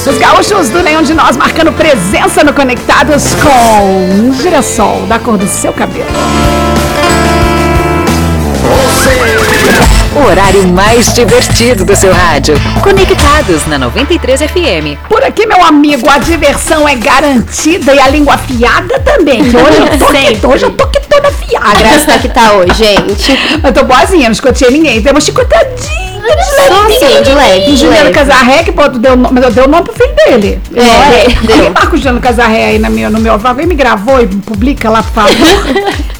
Os gaúchos do Nenhum de Nós marcando presença no Conectados com Girassol, da cor do seu cabelo. O horário mais divertido do seu rádio. Conectados na 93 FM. Por aqui, meu amigo, a diversão é garantida e a língua afiada também. Que hoje eu tô que toda afiada. A Graça tá que tá hoje, gente. Eu tô boazinha, não escutei ninguém. Tem uma chicotadinha de leve. Juliano Casarré, que pô, mas eu dei o nome pro filho dele. Deu. Aí marca o Juliano Casarré aí no meu vago e me gravou e publica lá, por favor.